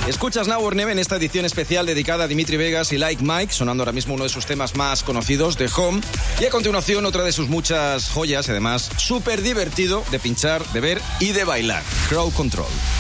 Escuchas Now or Never en esta edición especial dedicada a Dimitri Vegas y Like Mike, sonando ahora mismo uno de sus temas más conocidos, The Home. Y a continuación otra de sus muchas joyas, además súper divertido de pinchar, de ver y de bailar, Crowd Control.